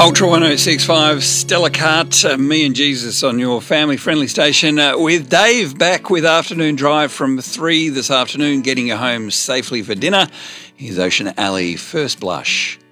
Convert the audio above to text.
Ultra 1065, Stella Cart, me and Jesus on your family-friendly station with Dave back with Afternoon Drive from 3 this afternoon, getting you home safely for dinner. Here's Ocean Alley, First Blush.